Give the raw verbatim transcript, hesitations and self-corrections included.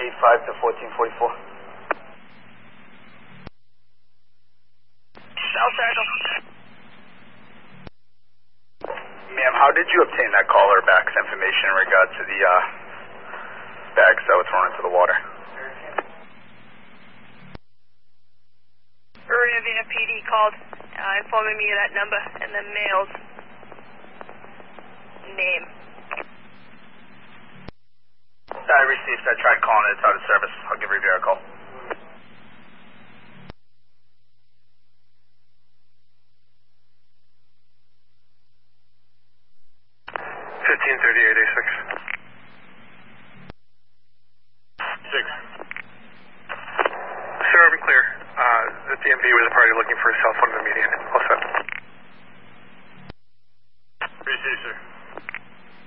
eighty-five to fourteen forty-four. South Circle. Ma'am, how did you obtain that caller back's information in regard to the uh, bags that were thrown into the water? Riviera P D called, uh, informing me of that number and the male's name. I received. I tried calling it. It's out of service. I'll give Riviera a call. fifteen thirty-eight A six. Six. Sir, I'll be clear. Uh, the D M V was a party looking for a cell phone in the median. All set. Appreciate it, sir.